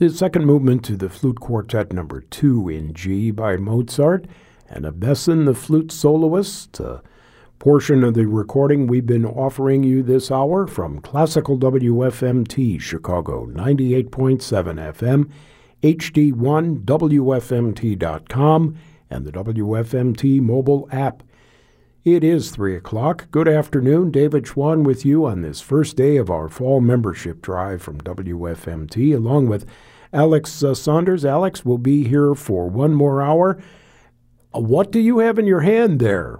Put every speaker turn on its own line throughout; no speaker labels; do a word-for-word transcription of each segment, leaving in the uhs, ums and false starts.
The second movement to the Flute Quartet number two in G by Mozart, and a Besson, the flute soloist, a portion of the recording we've been offering you this hour from Classical W F M T Chicago, ninety-eight point seven F M, H D one, W F M T dot com, and the W F M T mobile app. It is three o'clock. Good afternoon. David Schwann with you on this first day of our fall membership drive from W F M T, along with Alex uh, Saunders. Alex will be here for one more hour. Uh, what do you have in your hand there?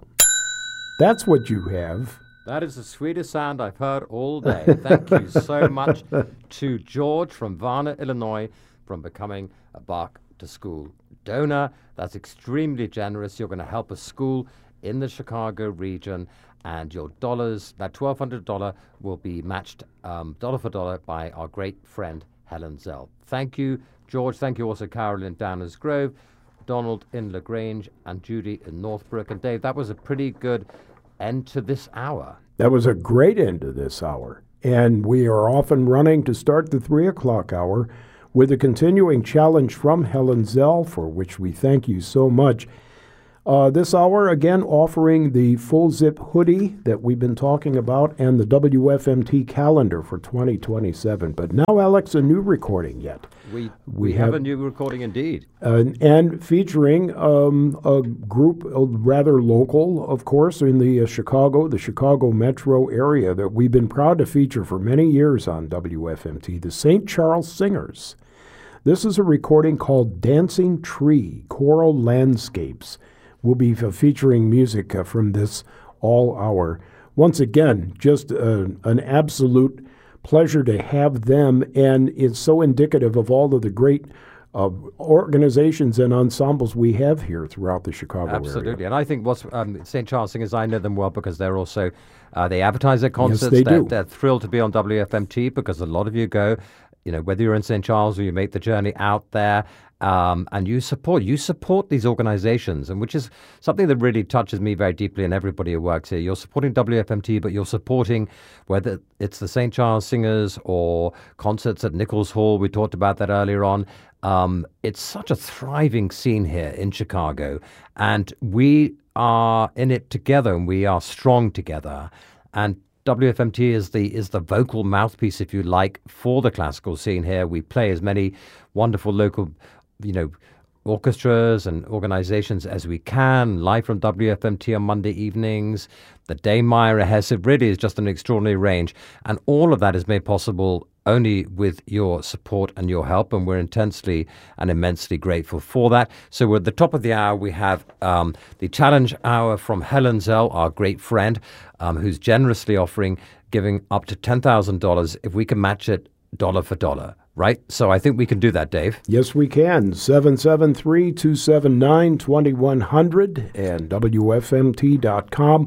That's what you have.
That is the sweetest sound I've heard all day. Thank you so much to George from Varna, Illinois, from becoming a Bach to School donor. That's extremely generous. You're going to help a school in the Chicago region, and your dollars, that twelve hundred dollars, will be matched um, dollar for dollar by our great friend Helen Zell. Thank you, George. Thank you also, Carol in Downers Grove, Donald in LaGrange, and Judy in Northbrook. And Dave, that was a pretty good end to this hour.
That was a great end to this hour. And we are off and running to start the three o'clock hour with a continuing challenge from Helen Zell, for which we thank you so much. Uh, this hour, again, offering the full zip hoodie that we've been talking about and the W F M T calendar for twenty twenty-seven. But now, Alex, a new recording yet.
We we, we have, have a new recording indeed.
Uh, and featuring um, a group, uh, rather local, of course, in the uh, Chicago, the Chicago metro area that we've been proud to feature for many years on W F M T, the Saint Charles Singers. This is a recording called Dancing Tree, Choral Landscapes. We'll be uh, featuring music uh, from this all hour. Once again, just uh, an absolute pleasure to have them, and it's so indicative of all of the great uh, organizations and ensembles we have here throughout the Chicago
Absolutely. area. Absolutely, and I think what's um, Saint Charles Singers, I know them well because they're also, uh, they advertise their concerts.
Yes, they
they're,
do.
They're thrilled to be on W F M T because a lot of you go, you know, whether you're in Saint Charles or you make the journey out there, Um, and you support you support these organizations, and which is something that really touches me very deeply and everybody who works here. You're supporting W F M T, but you're supporting whether it's the Saint Charles Singers or concerts at Nichols Hall. We talked about that earlier on. Um, it's such a thriving scene here in Chicago, and we are in it together, and we are strong together. And W F M T is the is the vocal mouthpiece, if you like, for the classical scene here. We play as many wonderful local, you know, orchestras and organizations as we can, live from W F M T on Monday evenings. The Daymeyer rehearsal really is just an extraordinary range. And all of that is made possible only with your support and your help, and we're intensely and immensely grateful for that. So we're at the top of the hour. We have um, the challenge hour from Helen Zell, our great friend, um, who's generously offering, giving up to ten thousand dollars if we can match it dollar for dollar. Right? So I think we can do that, Dave.
Yes, we can. seven seven three, two seven nine, two one zero zero and W F M T dot com.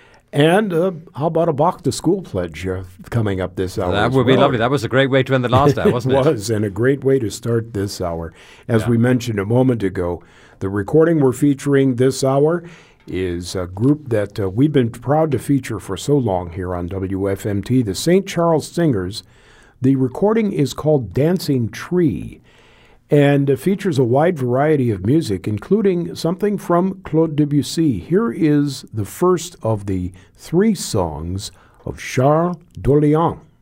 And uh, how about a Bach to School pledge uh, coming up this hour?
That would well. be lovely. That was a great way to end the last hour, wasn't it?
It was, and a great way to start this hour. As yeah. we mentioned a moment ago, the recording we're featuring this hour is a group that uh, we've been proud to feature for so long here on W F M T, the Saint Charles Singers. The recording is called Dancing Tree, and uh, features a wide variety of music, including something from Claude Debussy. Here is the first of the three songs of Charles d'Orléans.